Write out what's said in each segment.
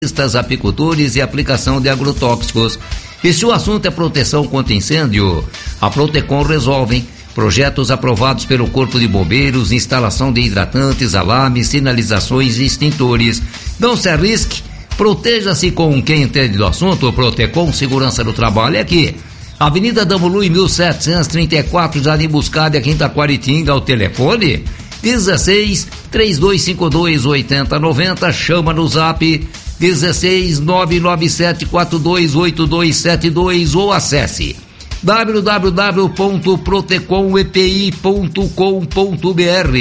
apicultores e aplicação de agrotóxicos. E se o assunto é proteção contra incêndio, a Protecon resolve. Projetos aprovados pelo Corpo de Bombeiros, instalação de hidratantes, alarmes, sinalizações e extintores. Não se arrisque, proteja-se com quem entende do assunto. Protecon Segurança do Trabalho é aqui. Avenida Damului 1734, Jardim Buscada, aqui em Taquaritinga. O telefone 16-3252-8090, chama no zap 16-997-428272 ou acesse www.protecomepi.com.br.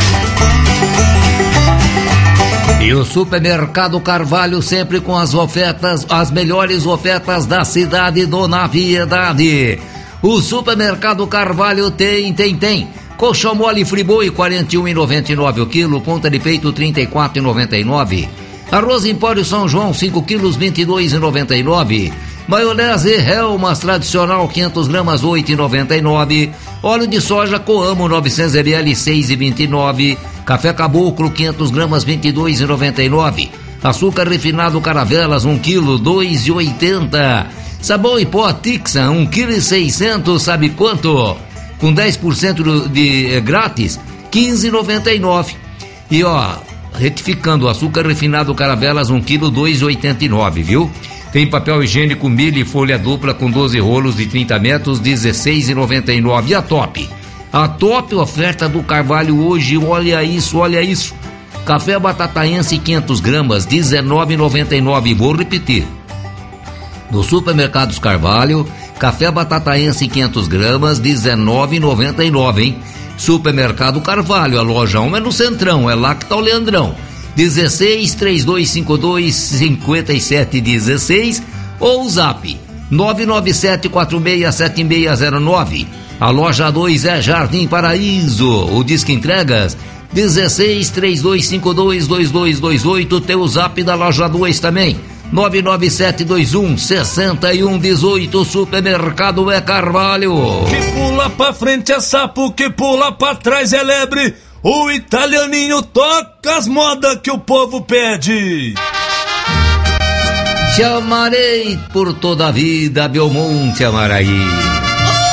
E o Supermercado Carvalho sempre com as ofertas, as melhores ofertas da cidade do Naviedade. O Supermercado Carvalho tem. Colchão mole Friboi, R$ 41,99 o quilo. Ponta de peito, R$ 34,99. Arroz Empório São João, 5 quilos, R$ 22,99. Maionese Helmas tradicional, 500 gramas, R$ 8,99. Óleo de soja Coamo, 900 ml, R$ 6,29. Café Caboclo, 500 gramas, R$ 22,99. Açúcar refinado Caravelas, 1 quilo, R$ 2,80. Sabão em pó Tixa, 1 quilo e 600, sabe quanto? Com 10% de grátis, R$ 15,99. E retificando, açúcar refinado Caravelas, 1 quilo, R$ 2,89, viu? Tem papel higiênico milho e folha dupla com 12 rolos de 30 metros, R$ 16,99. E a top oferta do Carvalho hoje, olha isso. Café batataense 500 gramas, R$ 19,99. Vou repetir. No Supermercados Carvalho, café batataense 500 gramas, R$ 19,99, hein? Supermercado Carvalho, a loja 1 é no Centrão, é lá que tá o Leandrão. 16-3252-5716 ou o zap 997467609. A loja 2 é Jardim Paraíso. O Disque Entregas 16-3252-2228. Tem o zap da loja 2 também, 99721-6118. Supermercado é Carvalho. Que pula pra frente é sapo, que pula pra trás é lebre. O italianinho toca as modas que o povo pede. Te amarei por toda a vida, Belmonte Amaraí.